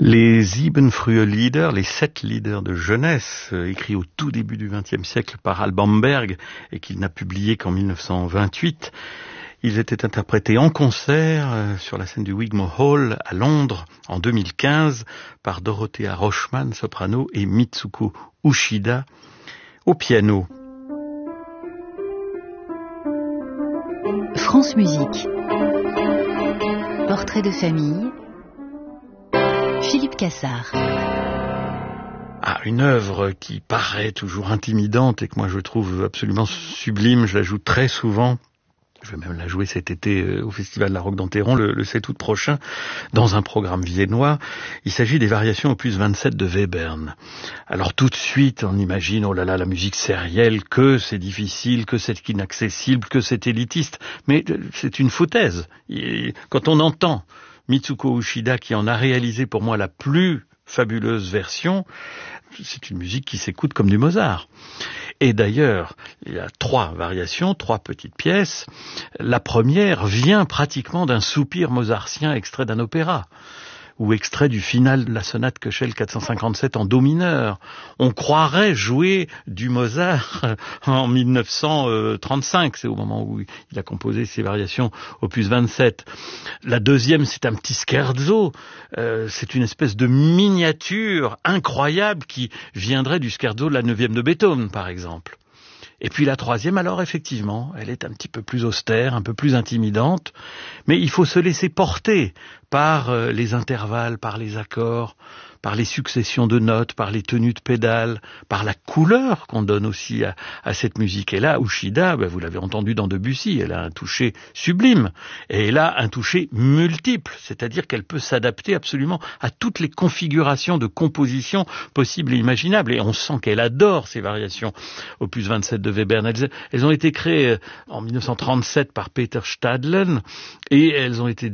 Les Siebenfrühe Lieder, les 7 lieder de jeunesse, écrits au tout début du XXe siècle par Alban Berg et qu'il n'a publié qu'en 1928, ils étaient interprétés en concert sur la scène du Wigmore Hall à Londres en 2015 par Dorothea Rochman, soprano, et Mitsuko Uchida au piano. France Musique. Portrait de famille. Philippe Cassard. Une œuvre qui paraît toujours intimidante et que moi je trouve absolument sublime, je la joue très souvent. Je vais même la jouer cet été au Festival de la Roque d'Enterron, le 7 août prochain, dans un programme viennois. Il s'agit des variations opus 27 de Webern. Alors tout de suite, on imagine, oh là là, la musique sérielle, que c'est difficile, que c'est inaccessible, que c'est élitiste. Mais c'est une foutaise. Et quand on entend Mitsuko Uchida, qui en a réalisé pour moi la plus fabuleuse version, c'est une musique qui s'écoute comme du Mozart. Et d'ailleurs, il y a 3 variations, 3 petites pièces. La première vient pratiquement d'un soupir mozartien extrait d'un opéra, ou extrait du final de la sonate Köchel 457 en do mineur. On croirait jouer du Mozart en 1935, c'est au moment où il a composé ses variations opus 27. La deuxième, c'est un petit scherzo, c'est une espèce de miniature incroyable qui viendrait du scherzo de la 9e de Beethoven, par exemple. Et puis la troisième, alors effectivement, elle est un petit peu plus austère, un peu plus intimidante, mais il faut se laisser porter par les intervalles, par les accords, par les successions de notes, par les tenues de pédales, par la couleur qu'on donne aussi à cette musique. Et là, Uchida, vous l'avez entendu dans Debussy, elle a un toucher sublime, et elle a un toucher multiple, c'est-à-dire qu'elle peut s'adapter absolument à toutes les configurations de composition possibles et imaginables. Et on sent qu'elle adore ces variations opus 27 de Webern. Elles ont été créées en 1937 par Peter Stadlen, et elles ont été